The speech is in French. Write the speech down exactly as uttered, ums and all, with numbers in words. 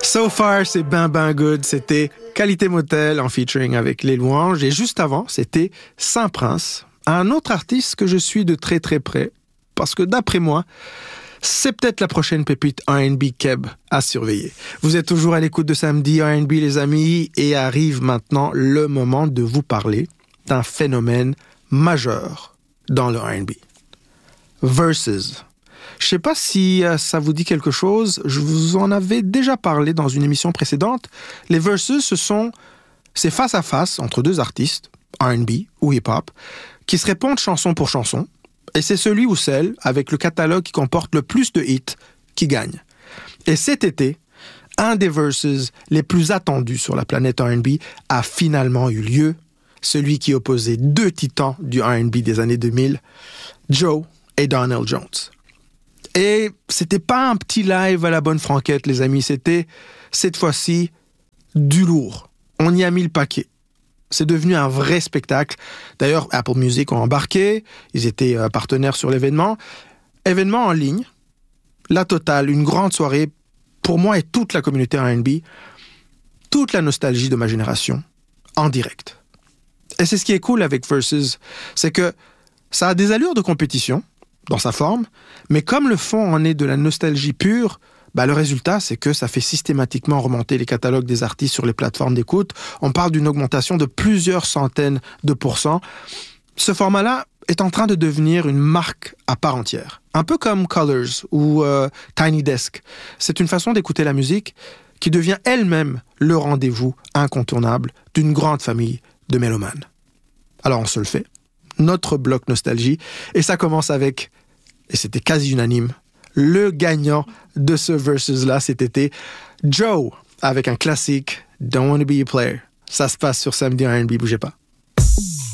So far, c'est ben ben good. C'était Qualité Motel en featuring avec Les Louanges. Et juste avant, c'était Saint-Prince, un autre artiste que je suis de très très près. Parce que d'après moi, c'est peut-être la prochaine pépite R and B Keb à surveiller. Vous êtes toujours à l'écoute de Samedi R and B, les amis. Et arrive maintenant le moment de vous parler d'un phénomène majeur dans le R and B. Versus. Je ne sais pas si euh, ça vous dit quelque chose. Je vous en avais déjà parlé dans une émission précédente. Les versus, ce sont ces face-à-face entre deux artistes, R and B ou hip-hop, qui se répondent chanson pour chanson. Et c'est celui ou celle avec le catalogue qui comporte le plus de hits qui gagne. Et cet été, un des versus les plus attendus sur la planète R and B a finalement eu lieu. Celui qui opposait deux titans du R and B des années deux mille, Joe et Donell Jones. Et c'était pas un petit live à la bonne franquette, les amis. C'était, cette fois-ci, du lourd. On y a mis le paquet. C'est devenu un vrai spectacle. D'ailleurs, Apple Music ont embarqué. Ils étaient euh, partenaires sur l'événement. Événement en ligne. La totale, une grande soirée. Pour moi et toute la communauté R and B. Toute la nostalgie de ma génération. En direct. Et c'est ce qui est cool avec Versus. C'est que ça a des allures de compétition. Dans sa forme, mais comme le fond en est de la nostalgie pure, bah le résultat, c'est que ça fait systématiquement remonter les catalogues des artistes sur les plateformes d'écoute. On parle d'une augmentation de plusieurs centaines de pourcents. Ce format-là est en train de devenir une marque à part entière. Un peu comme Colors ou euh, Tiny Desk. C'est une façon d'écouter la musique qui devient elle-même le rendez-vous incontournable d'une grande famille de mélomanes. Alors on se le fait. Notre bloc nostalgie. Et ça commence avec, et c'était quasi unanime, le gagnant de ce versus-là cet été, Joe, avec un classique, Don't Wanna Be a Player. Ça se passe sur Samedi R and B, bougez pas.